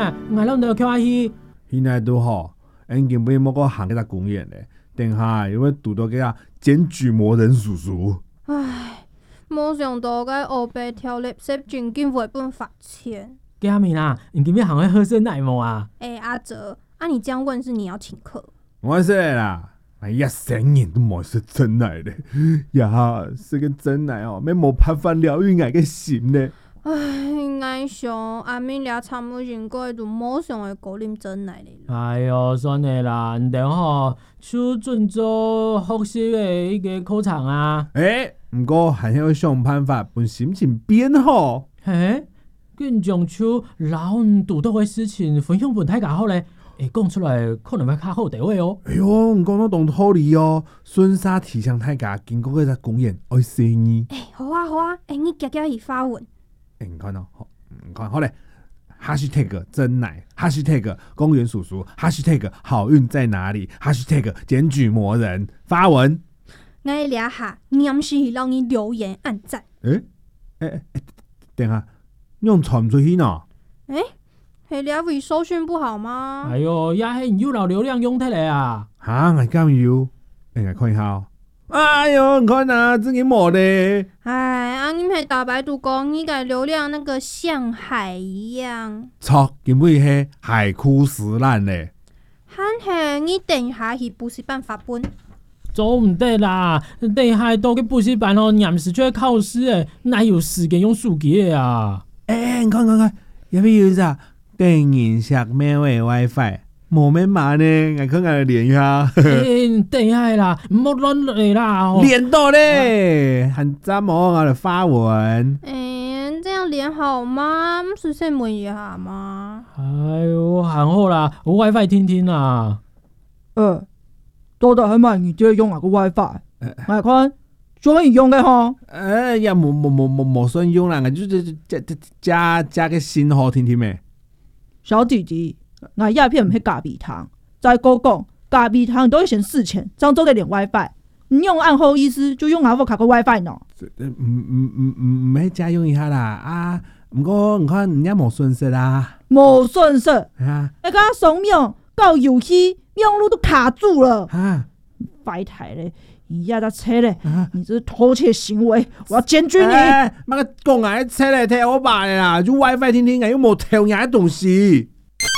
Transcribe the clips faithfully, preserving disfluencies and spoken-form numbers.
啊，我拢都叫阿去。 现在都好，因根本莫个行给他公演嘞，等下因为拄到给他检举魔人叔叔。 唉，没想到个黑白条垃圾真紧赔本罚钱。 佳明啊，你今天行会喝生奶无啊？ 哎、欸，阿哲，啊你这样问是你要请客？ 我说啦，哎呀，成年都冇食真奶嘞，呀，食个真奶哦，咩冇办法疗愈我嘅心呢？ 唉，我想阿明俩参冇认过，就冇想会高啉真奶嘞。 哎哟，算了啦，唔等吼，去准做复习的一个考场啊。 诶，不过还要想办法，把心情变好。 嘿，更将手老唔拄到的事情分享俾大家好咧，会讲出来可能会较好地位哦。 哎哟，唔讲到懂道理哦，顺沙提醒大家，经过嗰只公演爱生意。 哎、欸，好啊好啊，哎、欸，你夹夹去发文。 哎、欸，你看哦，好，你看好嘞。#hashtag 真奶 #hashtag 公园叔叔 #hashtag 好运在哪里 #hashtag 检举魔人发文。 我俩下念是让你留言按赞。 诶诶诶，等下，用传出去呢？ 诶、欸，黑俩会搜寻不好吗？ 哎呦，也是有老流量用得来啊！ 哈，我咁有，诶、欸，看一下。哎呦，你看啊，这个冇嘞。 哎，啊，你们大白度讲，你个流量那个像海一样。 错，根本是海枯石烂嘞。 喊嘿，你等下去补习班发本。 做唔得啦，等下到去补习班哦，念时就要考试诶，哪有时间用手机的啊？ 哎、欸，你看看看，有没有啥电影下面的 WiFi？冇咩码呢，我看我连一下。 欸、等下啦，唔好乱来啦！ 连到嘞，很赞哦，我来发文。 哎、欸，这样连好吗？随便问一下吗？ 哎呦，还好啦，我 WiFi 听听啦。 呃，到底係咪你哋用那個 WiFi？我看可以用嘅吼。 呃，也冇冇冇冇冇算用啦，我就是加加加個信號聽聽咩。 小弟弟。我鸦片唔係咖喱糖，再講講咖喱糖都要先事前，這樣做得連 WiFi。你用暗號意思就用阿福卡個 WiFi 呢？ 唔唔唔唔唔係加用一下啦啊！唔過你看人家冇損失啦， 冇損失啊！ 那個掃描到遊戲用路都卡住了啊！ 白台嘞，一下子車嘞，你這是偷竊行為，我要檢舉你！ 哎，乜個講啊？車嚟踢我爸啦，就 WiFi 聽聽，又冇偷人家東西。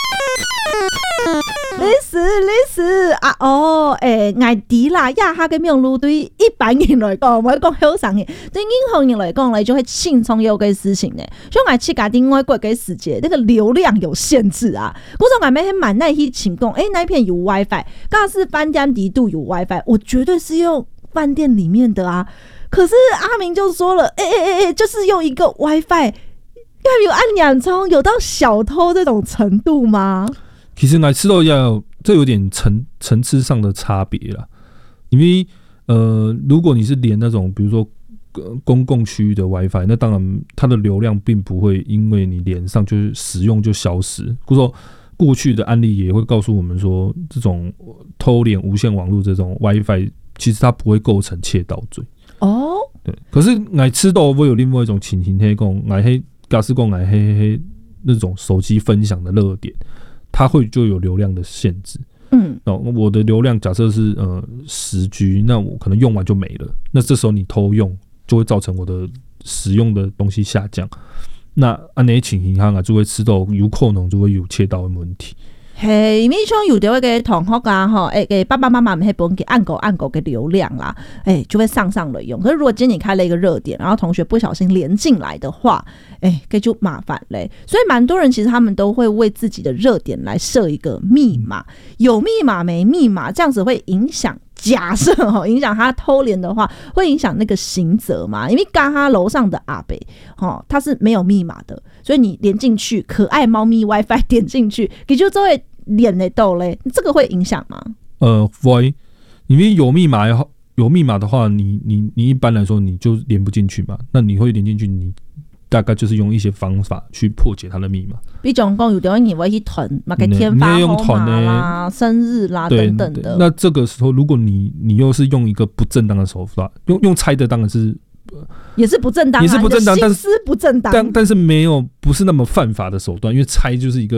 歷史歷史啊哦，誒，外地啦，亞下嘅命路對一般人來講，唔係講好生嘅，對銀行人來講咧，就會輕鬆有嘅事情咧。所以我去家庭外國嘅世界，那個流量有限制啊。嗰種我咪係蠻耐去請講，誒，那片有 WiFi，假使飯店底度有 WiFi，我絕對是用飯店裡面的啊。可是阿明就說了，誒誒誒，就是用一個 WiFi，要有按兩衝，有到小偷這種程度嗎？ 其實我知道要這有點層層次上的差別啦，因為呃，如果你是連那種比如說、呃、公共區域的 WiFi， 那當然它的流量並不會因為你連上就是使用就消失。或者說過去的案例也會告訴我們說，這種偷連無線網絡這種 WiFi， 其實它不會構成竊盜罪。 哦， 對。可是我知道會有另外一種情形，係講我係假使講我係那種手機分享的熱點。它會就有流量的限制，嗯，哦，我的流量假設是呃十 G， 那我可能用完就沒了，那這時候你偷用就會造成我的使用的東西下降，那按呢情形下就會吃到有可能就會有竊盜的問題。 係，咪像有啲嘅同學啊，吼，誒嘅爸爸媽媽唔係幫佢按個按個嘅流量啦，誒就會上上了用。可是如果今天你開了一個熱點，然後同學不小心連進來的話，誒，這就麻煩嘞。所以蠻多人其實他們都會為自己的熱點來設一個密碼，有密碼沒密碼，這樣子會影響。假設哦，影響他偷連的話，會影響那個刑責嘛？因為剛他樓上的阿伯哦，他是沒有密碼的，所以你連進去，可愛貓咪 WiFi 點進去，你就就會連得到嘞，這個會影響嗎？ 呃，會，因為有密碼有密碼的話，你你你一般來說你就連不進去嘛，那你會連進去你。大概就是用一些方法去破解它的密碼， 比如講有啲人會去囤，買個天發號碼啦、生日啦等等的。 那這個時候，如果你你又是用一個不正當的手法，用用猜的當然是， 也是不正當、啊， 也是不正當，但是不正當， 但但是沒有不是那麼犯法的手段，因為猜就是一個。